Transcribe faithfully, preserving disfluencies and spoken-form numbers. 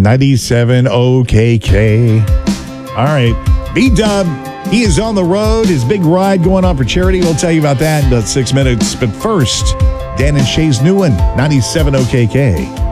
ninety-seven O K K. All right. B-Dub, he is on the road. His big ride going on for charity. We'll tell you about that in about six minutes. But first, Dan and Shay's new one, ninety-seven O K K.